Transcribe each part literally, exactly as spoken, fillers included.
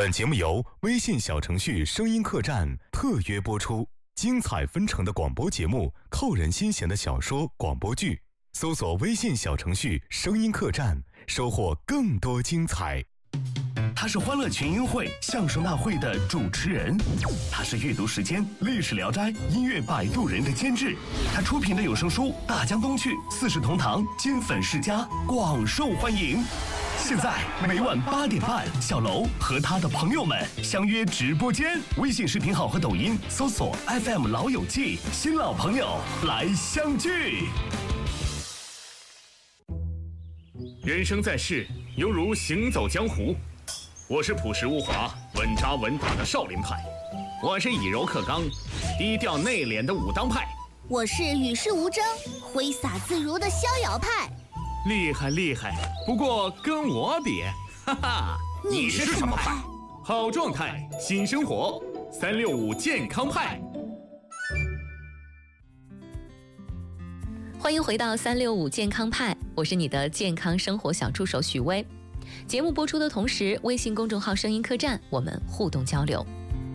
本节目由微信小程序声音客栈特约播出，精彩纷呈的广播节目，扣人心弦的小说、广播剧，搜索微信小程序声音客栈，收获更多精彩。 他是欢乐群英会相声大会的主持人，他是阅读时间历史聊斋音乐摆渡人的监制，他出品的有声书《大江东去》《四世同堂》金粉世家广受欢迎。现在每晚八点半，小楼和他的朋友们相约直播间，微信视频号和抖音搜索 F M 老友记，新老朋友来相聚。 人生在世，犹如行走江湖。我是朴实无华、稳扎稳打的少林派，我是以柔克刚、低调内敛的武当派， 我是与世无争、挥洒自如的逍遥派。 厉害厉害，不过跟我比，哈哈， 你是什么派？ 好状态，新生活，三六五健康派。 欢迎回到三六五健康派，我是你的健康生活小助手许薇。节目播出的同时，微信公众号声音客栈我们互动交流。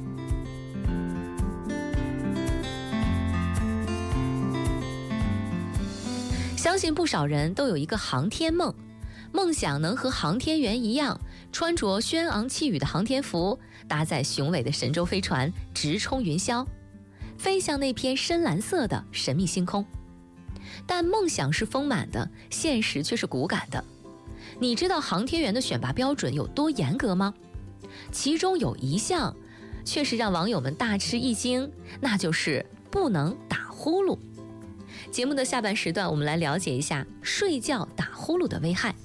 相信不少人都有一个航天梦，梦想能和航天员一样，穿着轩昂气宇的航天服，搭载雄伟的神舟飞船，直冲云霄，飞向那片深蓝色的神秘星空。但梦想是丰满的，现实却是骨感的。你知道航天员的选拔标准有多严格吗？其中有一项却是让网友们大吃一惊，那就是不能打呼噜。节目的下半时段，我们来了解一下睡觉打呼噜的危害。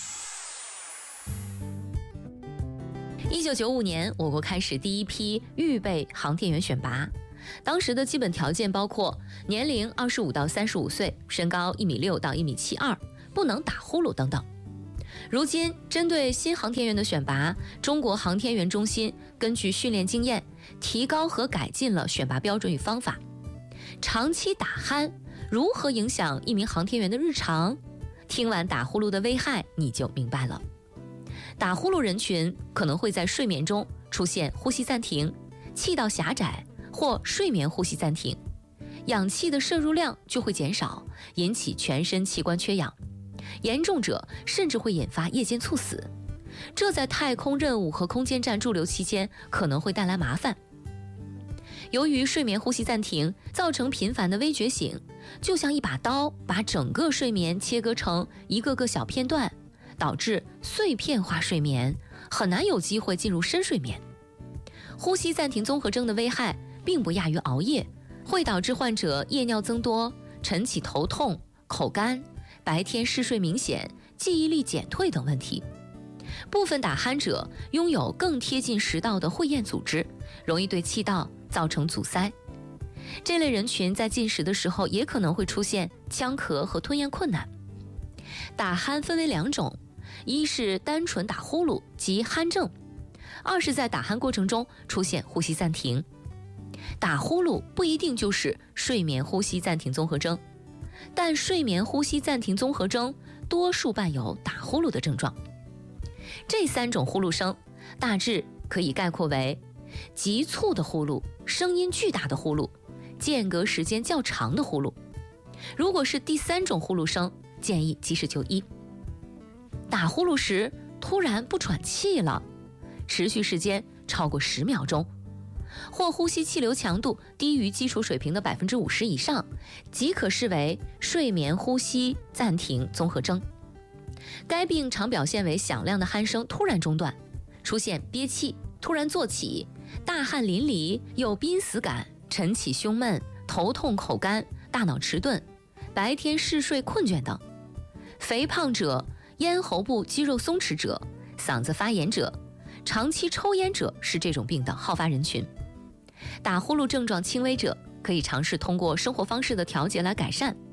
一九九五年，我国开始第一批预备航天员选拔。当时的基本条件包括年龄二十五到三十五岁，身高一米六到一米七二，不能打呼噜等等。如今，针对新航天员的选拔，中国航天员中心根据训练经验，提高和改进了选拔标准与方法。长期打鼾如何影响一名航天员的日常？听完打呼噜的危害，你就明白了。打呼噜人群可能会在睡眠中出现呼吸暂停、气道狭窄或睡眠呼吸暂停，氧气的摄入量就会减少，引起全身器官缺氧。严重者甚至会引发夜间猝死，这在太空任务和空间站驻留期间可能会带来麻烦。由于睡眠呼吸暂停，造成频繁的微觉醒，就像一把刀把整个睡眠切割成一个个小片段，导致碎片化睡眠，很难有机会进入深睡眠。呼吸暂停综合征的危害并不亚于熬夜，会导致患者夜尿增多、晨起头痛、口干、白天嗜睡明显、记忆力减退等问题。部分打鼾者拥有更贴近食道的会厌组织，容易对气道造成阻塞。这类人群在进食的时候也可能会出现呛咳和吞咽困难。打鼾分为两种，一是单纯打呼噜即鼾症，二是在打鼾过程中出现呼吸暂停。打呼噜不一定就是睡眠呼吸暂停综合征，但睡眠呼吸暂停综合征多数伴有打呼噜的症状。这三种呼噜声大致可以概括为急促的呼噜、声音巨大的呼噜、间隔时间较长的呼噜。如果是第三种呼噜声，建议及时就医。打呼噜时突然不喘气了，持续时间超过十秒钟，或呼吸气流强度低于基础水平的百分之五十以上，即可视为睡眠呼吸暂停综合征。该病常表现为响亮的鼾声突然中断，出现憋气、突然坐起、大汗淋漓、有濒死感、晨起胸闷、头痛口干、大脑迟钝、白天嗜睡困倦等。肥胖者、咽喉部肌肉松弛者、嗓子发炎者、长期抽烟者是这种病的好发人群。打呼噜症状轻微者，可以尝试通过生活方式的调节来改善。